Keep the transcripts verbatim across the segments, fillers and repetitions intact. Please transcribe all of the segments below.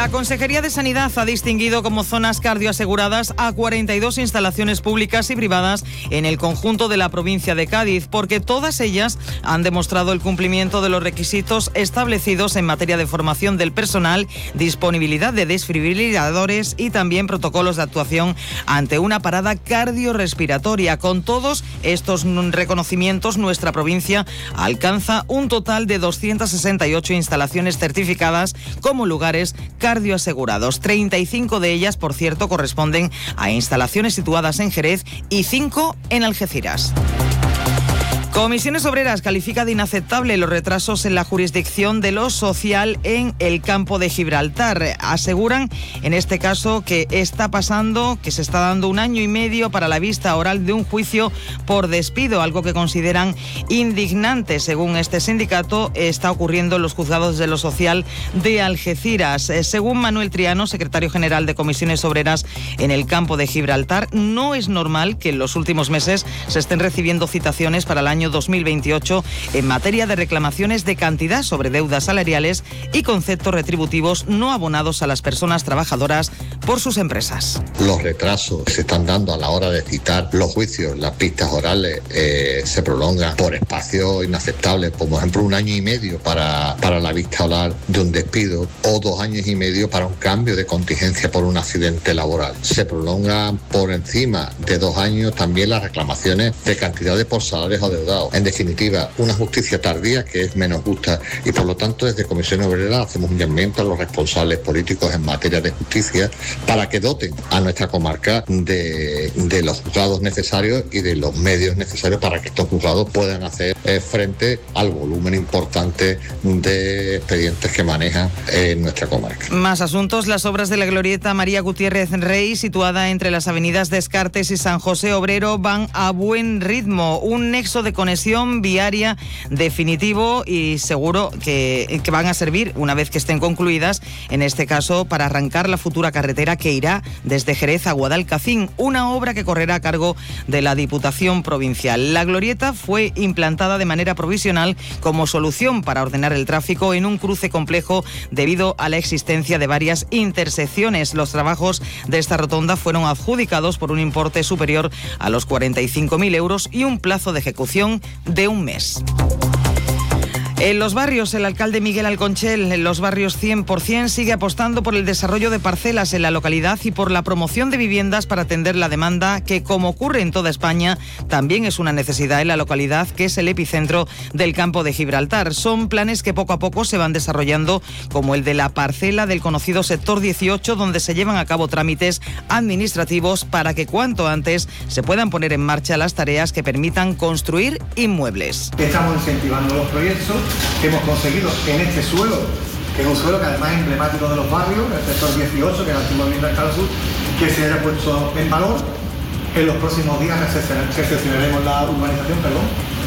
La Consejería de Sanidad ha distinguido como zonas cardioaseguradas a cuarenta y dos instalaciones públicas y privadas en el conjunto de la provincia de Cádiz, porque todas ellas han demostrado el cumplimiento de los requisitos establecidos en materia de formación del personal, disponibilidad de desfibriladores y también protocolos de actuación ante una parada cardiorrespiratoria. Con todos estos reconocimientos, nuestra provincia alcanza un total de doscientas sesenta y ocho instalaciones certificadas como lugares cardioasegurados. treinta y cinco de ellas, por cierto, corresponden a instalaciones situadas en Jerez y cinco en Algeciras. Comisiones Obreras califica de inaceptable los retrasos en la jurisdicción de lo social en el campo de Gibraltar. Aseguran, en este caso, que está pasando, que se está dando un año y medio para la vista oral de un juicio por despido, algo que consideran indignante. Según este sindicato, está ocurriendo en los juzgados de lo social de Algeciras. Según Manuel Triano, secretario general de Comisiones Obreras en el campo de Gibraltar, no es normal que en los últimos meses se estén recibiendo citaciones para el año dos mil veintiocho en materia de reclamaciones de cantidad sobre deudas salariales y conceptos retributivos no abonados a las personas trabajadoras por sus empresas. Los retrasos que se están dando a la hora de citar los juicios, las pistas orales, eh, se prolongan por espacios inaceptables, como por ejemplo un año y medio para, para la vista oral de un despido o dos años y medio para un cambio de contingencia por un accidente laboral. Se prolongan por encima de dos años también las reclamaciones de cantidades por salarios adeudados. En definitiva, una justicia tardía que es menos justa, y por lo tanto desde Comisiones Obreras hacemos un llamamiento a los responsables políticos en materia de justicia para que doten a nuestra comarca de, de los juzgados necesarios y de los medios necesarios para que estos juzgados puedan hacer eh, frente al volumen importante de expedientes que manejan en nuestra comarca. Más asuntos. Las obras de la glorieta María Gutiérrez Rey, situada entre las avenidas Descartes y San José Obrero, van a buen ritmo. Un nexo de conexión viaria definitivo y seguro que, que van a servir, una vez que estén concluidas, en este caso para arrancar la futura carretera que irá desde Jerez a Guadalcacín, una obra que correrá a cargo de la Diputación Provincial. La glorieta fue implantada de manera provisional como solución para ordenar el tráfico en un cruce complejo debido a la existencia de varias intersecciones. Los trabajos de esta rotonda fueron adjudicados por un importe superior a los cuarenta y cinco mil euros y un plazo de ejecución de un mes. En los barrios, el alcalde Miguel Alconchel, en los barrios cien por ciento, sigue apostando por el desarrollo de parcelas en la localidad y por la promoción de viviendas para atender la demanda que, como ocurre en toda España, también es una necesidad en la localidad, que es el epicentro del campo de Gibraltar. Son planes que poco a poco se van desarrollando, como el de la parcela del conocido sector dieciocho, donde se llevan a cabo trámites administrativos para que cuanto antes se puedan poner en marcha las tareas que permitan construir inmuebles. Estamos incentivando los proyectos que hemos conseguido en este suelo, que es un suelo que además es emblemático de los barrios, el sector dieciocho, que es la antigua vivienda Escala Sur, que se haya puesto en valor. En los próximos días recepcionaremos la urbanización, perdón,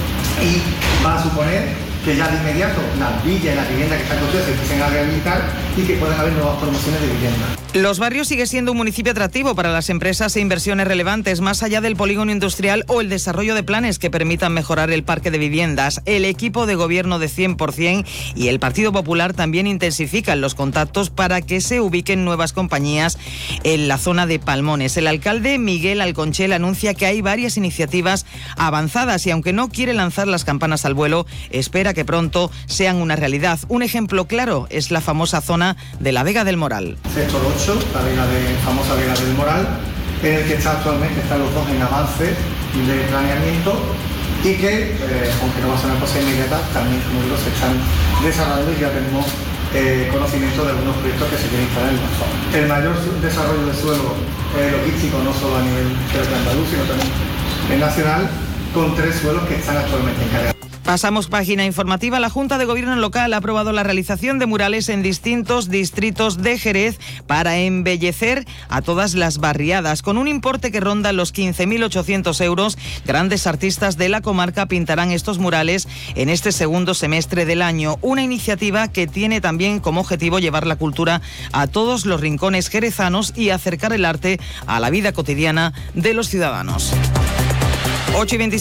y va a suponer que ya de inmediato las villas y las viviendas que están construidas se empiecen a rehabilitar y que puedan haber nuevas promociones de vivienda. Los Barrios sigue siendo un municipio atractivo para las empresas e inversiones relevantes, más allá del polígono industrial o el desarrollo de planes que permitan mejorar el parque de viviendas. El equipo de gobierno de cien por ciento y el Partido Popular también intensifican los contactos para que se ubiquen nuevas compañías en la zona de Palmones. El alcalde Miguel Alconchel anuncia que hay varias iniciativas avanzadas y, aunque no quiere lanzar las campanas al vuelo, espera que pronto sean una realidad. Un ejemplo claro es la famosa zona de la Vega del Moral. Sector ocho, la Vega de, famosa Vega del Moral, en el que está actualmente están los dos en avance de planeamiento y que, eh, aunque no va a ser una cosa inmediata, también, como digo, se están desarrollando y ya tenemos eh, conocimiento de algunos proyectos que se quieren instalar en la zona. El mayor desarrollo del suelo eh, logístico, no solo a nivel de andaluz, sino también en nacional, con tres suelos que están actualmente encargados. Pasamos página informativa. La Junta de Gobierno local ha aprobado la realización de murales en distintos distritos de Jerez para embellecer a todas las barriadas. Con un importe que ronda los quince mil ochocientos euros, grandes artistas de la comarca pintarán estos murales en este segundo semestre del año. Una iniciativa que tiene también como objetivo llevar la cultura a todos los rincones jerezanos y acercar el arte a la vida cotidiana de los ciudadanos. ocho y veintiséis